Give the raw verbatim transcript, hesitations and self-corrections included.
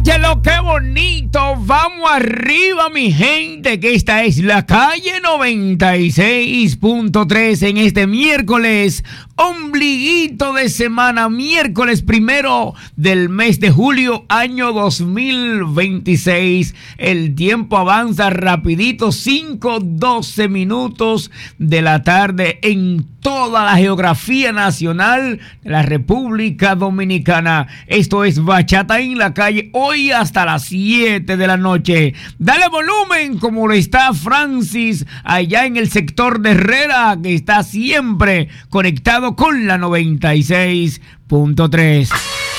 Óyelo, qué bonito. Vamos arriba, mi gente, que esta es la calle noventa y seis punto tres en este miércoles, ombliguito de semana, miércoles primero del mes de julio, año dos mil veintiséis. El tiempo avanza rapidito, cinco doce minutos de la tarde en toda la geografía nacional de la República Dominicana. Esto es Bachata en la Calle, hoy hasta las siete de la noche. Dale volumen como lo está Francis allá en el sector de Herrera, que está siempre conectado con la noventa y seis punto tres.